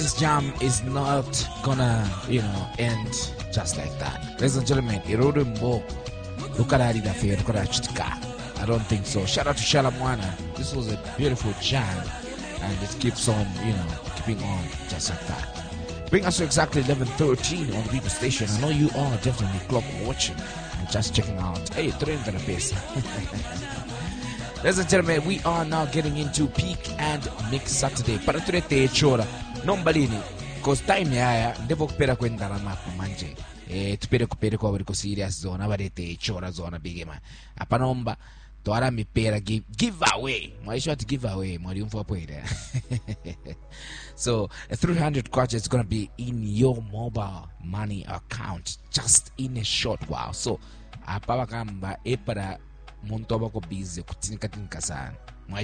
This jam is not gonna, end just like that. Ladies and gentlemen, Irorumbo, Lukararida Fe, Lukarachitka. I don't think so. Shout out to Shalamwana. This was a beautiful jam, and it keeps on, keeping on just like that. Bring us to exactly 11:13 on the People Station. I know you are definitely clock watching and just checking out. Hey, Trend the base. Ladies and gentlemen, we are now getting into Peak and Mix Saturday. Paraturete chora. Nombalini, cause time ya ndevo kupera kwenda la mapu manje. Tupere kwa wiko serious zona, warete chora zona big man. Apanomba, toara mipera give away. Mwaisho ati give away, mwari umfwa pwede. So, 300 kwacha is gonna be in your mobile money account just in a short while. So, apawa kamba epara muntoba ko busy kutinka sana.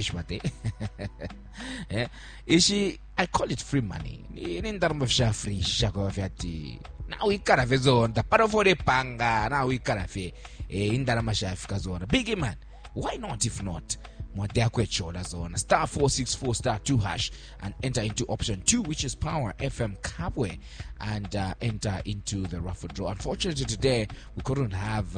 Ishi, I call it free money. Free now we can't have zone the parafore panga. Now we can't have zone. Big man, why not? If not, zone star 464 star 2 hash and enter into option 2, which is Power FM Kabwe, and enter into the raffle draw. Unfortunately, today we couldn't have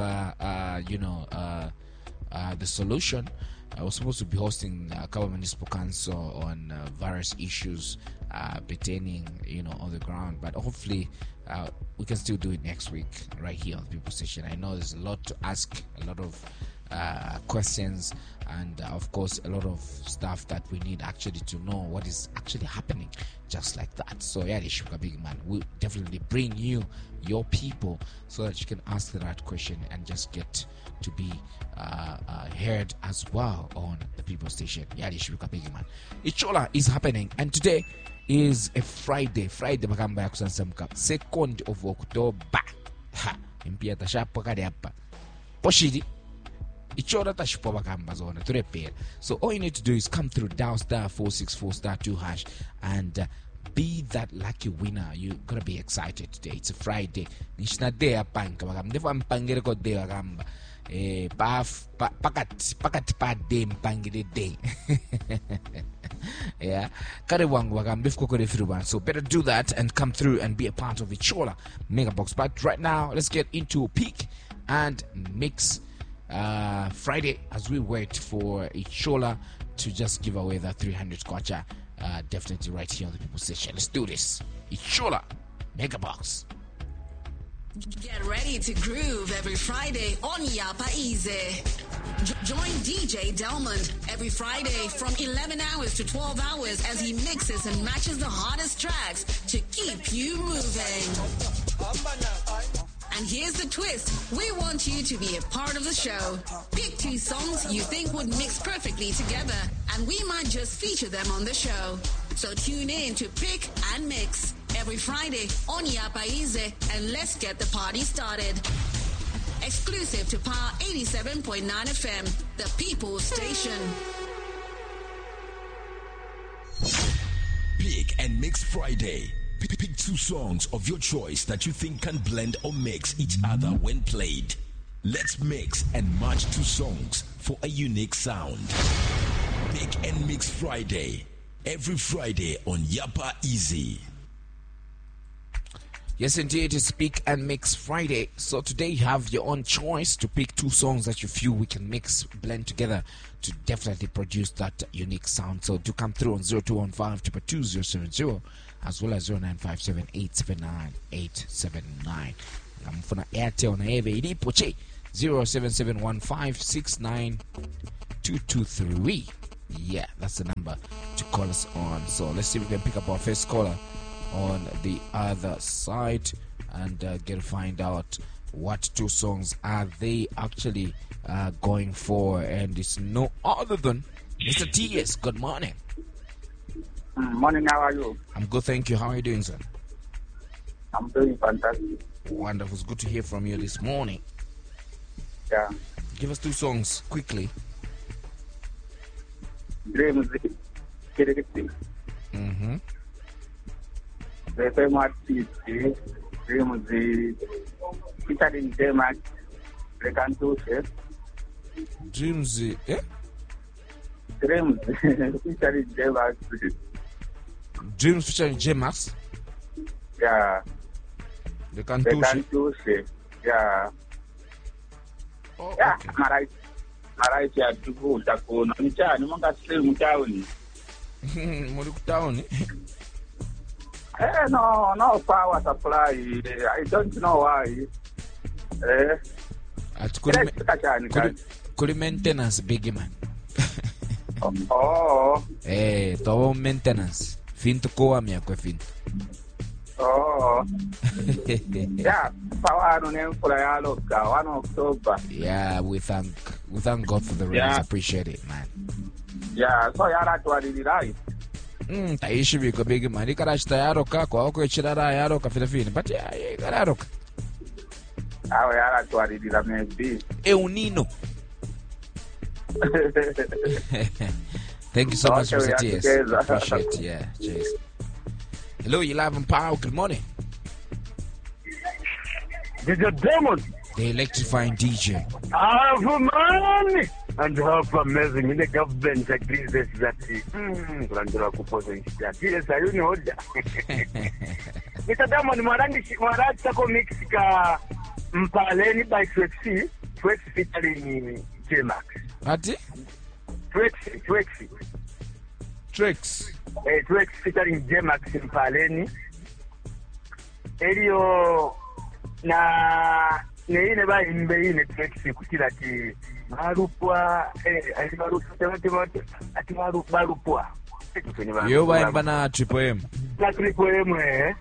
the solution. I was supposed to be hosting Kabwe Municipal Council on various issues pertaining, on the ground, but hopefully we can still do it next week right here on the People Station. I know there's a lot to ask, a lot of questions, and of course a lot of stuff that we need actually to know what is actually happening, just like that. So yeah, the Sugar Big Man will definitely bring you your people so that you can ask the right question and just get to be heard as well on the People Station. Yeah, the Sugar Big Man. Ichola is happening, and today is a Friday bakamba ya kusansamka 2nd of October. Ha, impia tashapa kade hapa poshidi ichora tashipo bakamba zona turepera. So all you need to do is come through down star 464 star 2 hash and be that lucky winner. You're gonna be excited today. It's a Friday. Nishna day apanka bakamba ndefa mpangere ko day bakamba pakati pa day mpangire day. Yeah, so better do that and come through and be a part of the Chola Mega Box. But right now, let's get into Peak and Mix Friday as we wait for Ichola to just give away that 300 kwacha. Definitely right here on the People Station. Let's do this. Ichola Mega Box. Get ready to groove every Friday on Yapa Easy. Join DJ Delmond every Friday from 11 hours to 12 hours as he mixes and matches the hottest tracks to keep you moving. And here's the twist. We want you to be a part of the show. Pick 2 songs you think would mix perfectly together, and we might just feature them on the show. So tune in to Pick and Mix every Friday on Yapa Easy, and let's get the party started. Exclusive to Power 87.9 FM, the People's Station. Pick and Mix Friday. Pick 2 songs of your choice that you think can blend or mix each other when played. Let's mix and match 2 songs for a unique sound. Pick and Mix Friday. Every Friday on Yapa Easy. Yes, indeed, it's Pick and Mix Friday. So today you have your own choice to pick 2 songs that you feel we can mix, blend together to definitely produce that unique sound. So do come through on 0215-22070 as well as 0957-879-879. I'm for Airtel na eve ilipo che 0771569223. Yeah, that's the number to call us on. So let's see if we can pick up our first caller on the other side and get to find out what 2 songs are they actually going for. And it's no other than Mr. TS. Good morning. Morning, how are you? I'm good, thank you. How are you doing, sir? I'm doing fantastic. Wonderful. It's good to hear from you this morning. Yeah. Give us 2 songs quickly. Dreams. Mm-hmm. The famous PC, Dreams, featuring J-Max, Recantuche. Dreams, eh? Dreams, featuring J-Max. Dreams featuring J-Max. Yeah. The Cantushe. Cantushe. Yeah. Oh, Yeah. okay. Maraisi atukuta kuno. Nichani mwanga still mtauni. Muri kutauni. No power supply. I don't know why. Kuli maintenance big man. Oh. Todo maintenance. Finto koa mia kwa finto. Oh. Yeah, power no name for Yaloka, 1 October. Yeah, we thank God for the rains. Yeah. Appreciate it, man. Yeah, so yara to right. Taishi biko big man. Ikarashita yaroka kwa oko echirara yaroka filafini. But yeah, yaroka. Awe yara to adira maybe. Eunino. Thank you so much, Mr. T.S. Appreciate it. Yeah, cheers. Hello, you live on Power. Good morning. DJ Diamond. The electrifying DJ. I have money and have amazing in the government agrees that Randura Kuposo yes, I know that. Mr. Diamond, Marata Comics Mpaleni by Twexi featuring J-Max. Ati? Twexi. Tricks. Twexi featuring J-Max Mpaleni. Elio na neine ba imbeine Twexi kutila ti marupwa ali marupwa ati marupwa. Yo ba imba na Triple M. Na Triple M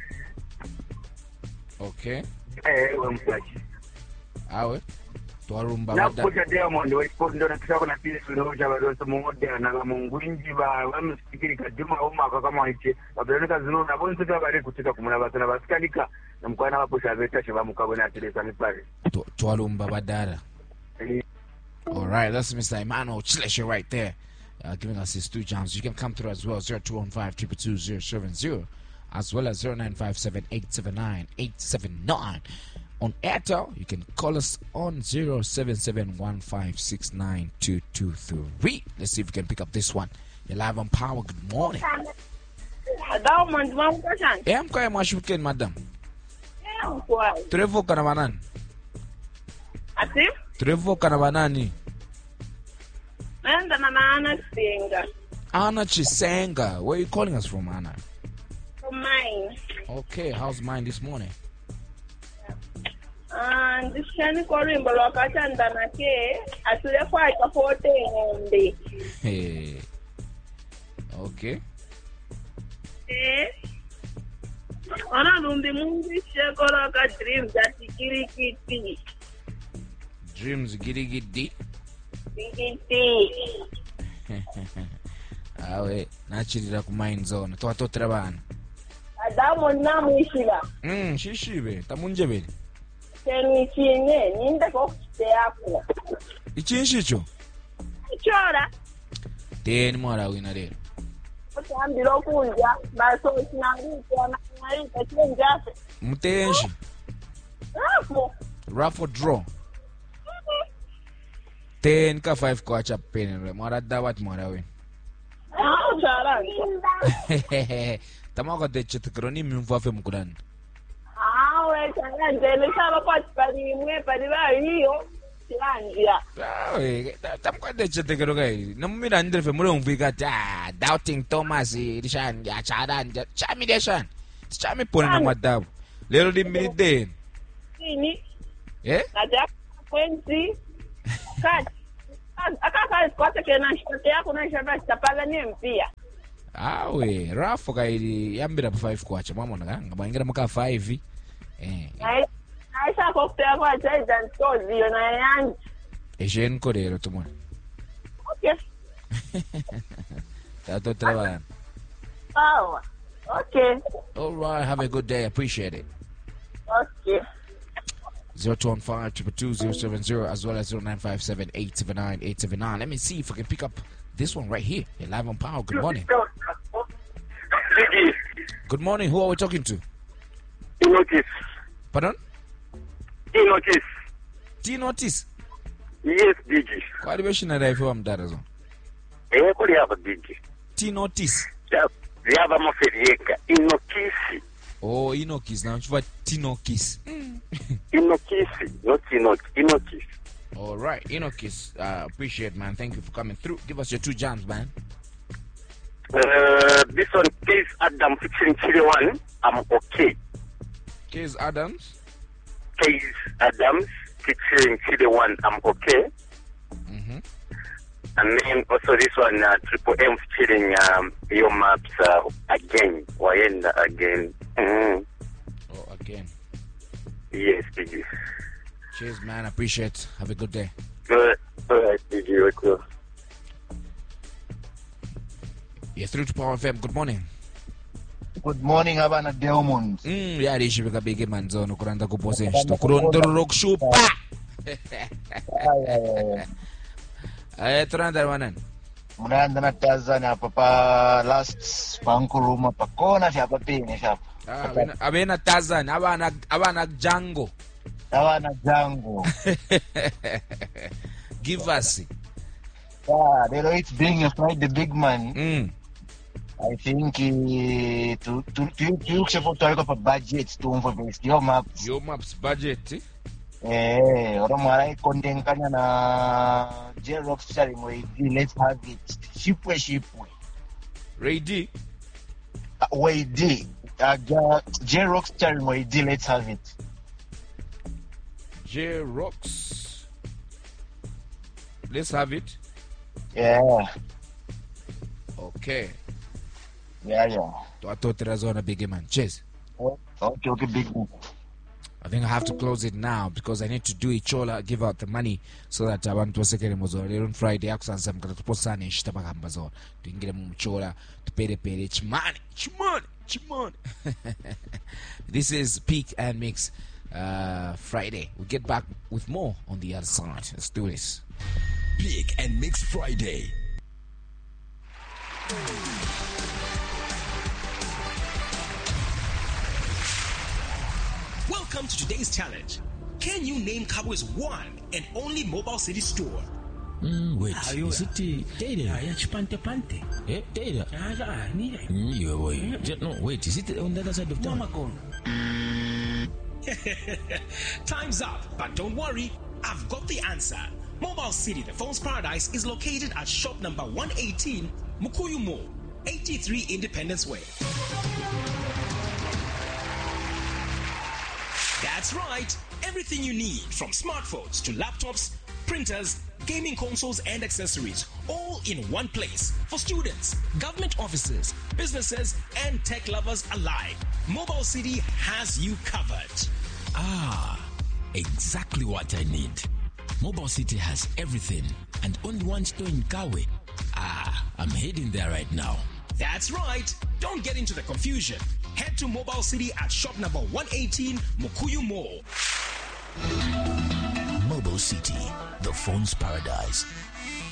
Okay. Wemflash. Awe. Twarumba Na wada. kuja Diamond ndo nataka na pili suloja badosa mmoja na mungwinji ba wamsikiri kaduma umaka kama ichi babeleka zino na bonse bari kutika kumuna batana basikanika na mkwana hapo shaveta shaba mukabona atilesa mipare. Twarumba badara. All right, that's Mr. Emmanuel Chileshe right there, giving us his 2 jams. You can come through as well, 0215-222-070, as well as 0957-879-879. On Airtel, you can call us on 0771569223. Let's see if we can pick up this one. You're live on Power. Good morning. Diamond, one question. I'm going to madam. Yeah, why? Trevo Kanabanan. Ati? Trevo Kanabanani. Nenda na Anna Singa. Anna Chisenga. Where are you calling us from, Anna? From mine. Okay, how's mine this morning? Ndishani korimbo lwakatanda nake atule kwaika 14 Hey. Okay. Ona lumbi mungi shekora ka dreams ati kirikiti. Dreams girigidi. Kirikiti. Awe, nachirira ku mind zone. Twatotera bana. Adamo namwishira. Shishibe, tamunjebele. Teni chinye ninde ko kiteako. Ichinchicho. Ichora. Teni mwara wina lero. Otambira okunja baso kinanguka na naita chenjase. Mutenshi. Raffle draw. 10 ka 5 kwa cha pen. Mwara dawat mwara wina. Tamako de chitikroni mimfafe mkulani. Awe changandele saba kwa chipari mwe pari hiyo chanja. Awe tamako de chitikro kai. Namumira ndrefe mure umvika doubting Thomas rishan ya charanja. Chami deshan. Chami pone na madabu. Lero di minute. Nini? Naja kwenzi. Kat. Akaka kwata kena shite yako na shaba chapala ni mpia. Awe rafu kai yambira 5 kwacha mwamona kanga bangira maka 5 Aisha koktea kwa chaita ntozi yo na yanji. Ejen kodero tumwa. Okay. Tato trabajan. Oh. Okay. All right, have a good day. Appreciate it. Okay. 0215-222-070 as well as 0957-879-879. Let me see if I can pick up this one right here. You're live on Power. Good morning. Good morning. Who are we talking to? Tinotis. Pardon? Tinotis. Tinotis? Yes, DG. Quite a bit of a mdarazo. What do you have a DG? Tinotis. yava maferieka inokisi. Oh, Inokis. Now, what Tinokis? Inokisi, not inokisi. All right, Inokis. Appreciate, man. Thank you for coming through. Give us your 2 jams, man. This one, Case Adam featuring Chile One, I'm okay. Case Adams. Case Adams featuring Chile One, I'm okay. And then also this one, Triple M featuring Your Maps again. Wayenda again. Oh, again. Yes, PG. Cheers, man. Appreciate. Have a good day. Good. All right, PG. Cool. You're through to Power FM. Good morning. Good morning, Abana Delmond. Yeah, they should be a big man. Zone Kuranda Kupose. To Kurunda Rock Shupa. Turanda Wanan. Munanda na Tanzania, Papa, last Pankuruma, Pacona, Shapa Pin, Shap. Abena Tazan, Abana Django. Abana Django. Give us. Yeah, they know it's being a fight the big man. I think to talk about budget to invest your maps. Your maps budget. Oromara kondenkanya na J-Rock sharing way. Let's have it. Shipwe. Ready? Way D. J-Rock sharing way D. Let's have it. J-Rocks. Let's have it. Yeah. Okay. Yeah. I thought it was on a big man. Cheers. Okay, big man. I think I have to close it now because I need to do Ichola, give out the money so that I want to second Mozor on Friday. Access I'm going to post on Shtabamazon to get them Chola to pay the Chimon. This is Peak and Mix Friday. We'll get back with more on the other side. Let's do this. Peak and Mix Friday. Welcome to today's challenge. Can you name Kabwe's one and only Mobile City store? Wait, is it Data? Pante. Data? No, wait, is it on the other side of town? Time's up, but don't worry, I've got the answer. Mobile City, the phone's paradise, is located at shop number 118, Mukuyu Mall, 83 Independence Way. That's right. Everything you need, from smartphones to laptops, printers, gaming consoles and accessories, all in one place. For students, government offices, businesses and tech lovers alike, Mobile City has you covered. Exactly what I need. Mobile City has everything and only one store in Kawe. I'm heading there right now. That's right. Don't get into the confusion. Head to Mobile City at shop number 118, Mukuyu Mall. Mobile City, the phone's paradise.